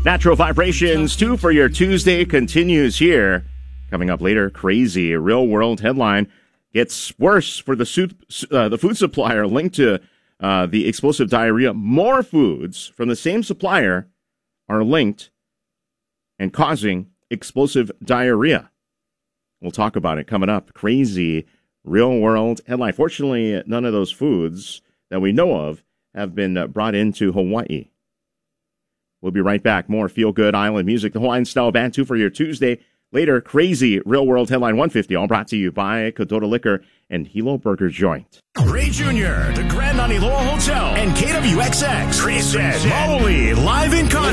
Natural Vibrations 2 for your Tuesday continues here. Coming up later, crazy real-world headline gets worse for the food supplier linked to the explosive diarrhea. More foods from the same supplier are linked and causing explosive diarrhea. We'll talk about it coming up. Crazy real-world headline. Fortunately, none of those foods that we know of have been brought into Hawaii. We'll be right back. More feel-good island music. The Hawaiian-style band 2 for your Tuesday. Later, crazy real-world headline 150, all brought to you by Kodota Liquor and Hilo Burger Joint. Ray Jr., the Grand Aniloa Hotel, and KWXX present Maoli live in concert.